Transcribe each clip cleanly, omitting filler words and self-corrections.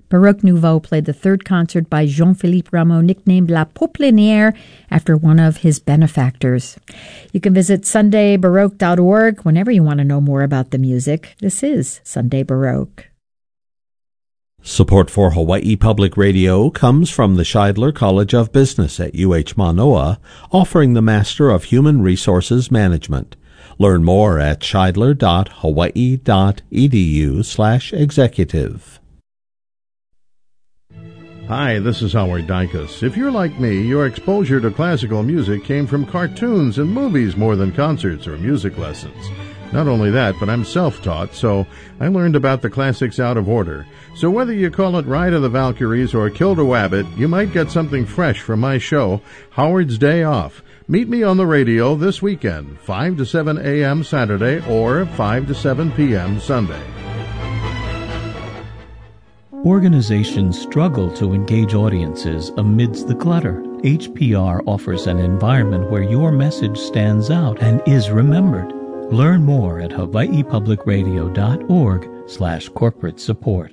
Baroque Nouveau played the third concert by Jean-Philippe Rameau, nicknamed La Poplinière, after one of his benefactors. You can visit SundayBaroque.org whenever you want to know more about the music. This is Sunday Baroque. Support for Hawaii Public Radio comes from the Scheidler College of Business at UH Manoa, offering the Master of Human Resources Management. Learn more at scheidler.hawaii.edu/executive. Hi, this is Howard Dykus. If you're like me, your exposure to classical music came from cartoons and movies more than concerts or music lessons. Not only that, but I'm self-taught, so I learned about the classics out of order. So whether you call it Ride of the Valkyries or Kildawabbit, you might get something fresh from my show, Howard's Day Off. Meet me on the radio this weekend, 5 to 7 a.m. Saturday or 5 to 7 p.m. Sunday. Organizations struggle to engage audiences amidst the clutter. HPR offers an environment where your message stands out and is remembered. Learn more at hawaiipublicradio.org/corporate support.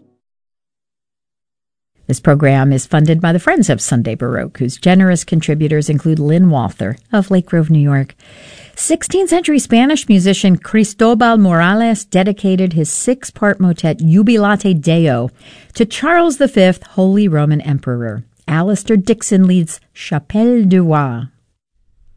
This program is funded by the Friends of Sunday Baroque, whose generous contributors include Lynn Walther of Lake Grove, New York. 16th century Spanish musician Cristobal Morales dedicated his 6-part motet Jubilate Deo to Charles V, Holy Roman Emperor. Alistair Dixon leads Chapelle du Roi.